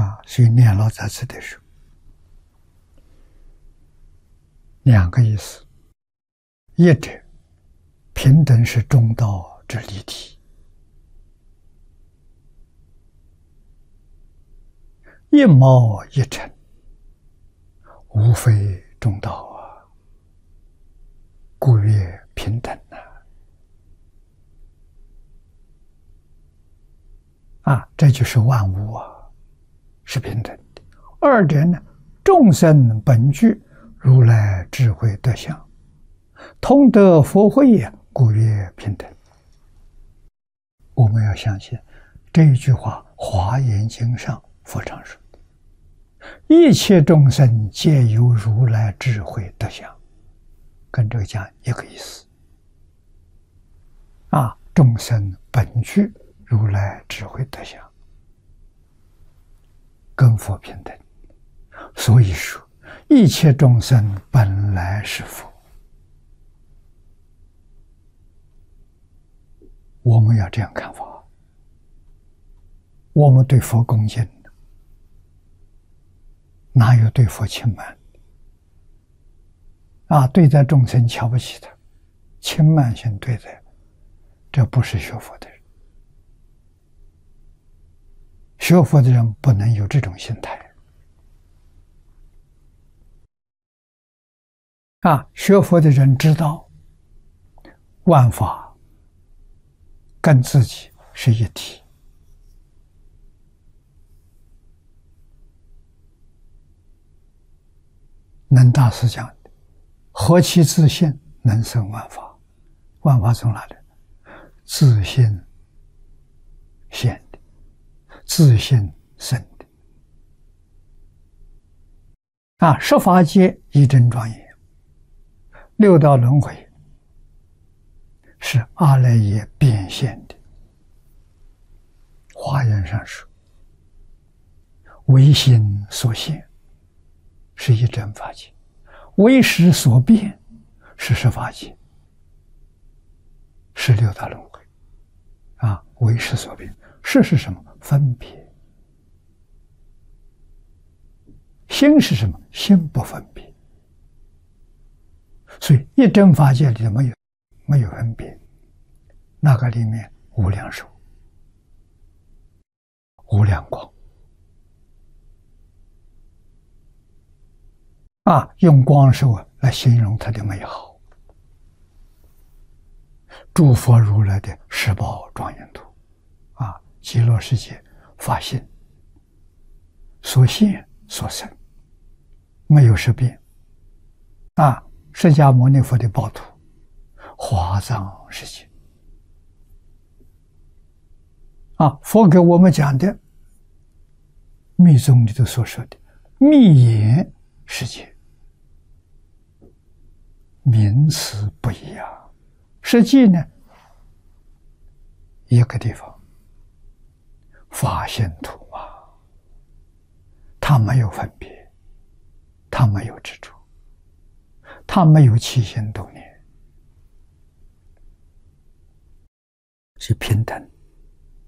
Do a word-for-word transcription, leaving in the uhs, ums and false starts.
啊，所以念老在此的时候，两个意思：一者平等是中道之理体，一毛一尘，无非中道啊，故曰平等啊！啊，这就是万物啊，是平等的。二者呢，众生本具如来智慧德相，通得佛慧也，故曰平等。我们要相信这一句话，《华严经》上佛常说的：一切众生皆有如来智慧德相，跟这个讲一个意思。啊，众生本具如来智慧德相，跟佛平等。所以说，一切众生本来是佛。我们要这样看法，我们对佛恭敬，哪有对佛轻慢啊？对待众生瞧不起他，轻慢性对待，这不是学佛的人。学佛的人不能有这种心态啊！学佛的人知道，万法跟自己是一体。能大师讲的：何其自性，能生万法。万法从哪里？自性现的，自性生的。啊，十法界一真庄严，六道轮回是阿赖耶变现的。华严上说，唯心所现是一真法界，唯识所变是十法界，是六道轮回。啊，唯识所变，识是什么？分别。心是什么？心不分别。所以一真法界里没有没有分别，那个里面无量寿、无量光啊，用光寿来形容它的美好。诸佛如来的十宝庄严图啊，极乐世界法性所现所生，没有识别啊。释迦牟尼佛的宝图，华藏世界啊，佛给我们讲的密宗里头所说的密言世界，名词不一样，实际呢一个地方，法性图啊，它没有分别，它没有执着，它没有起心动念，是平等。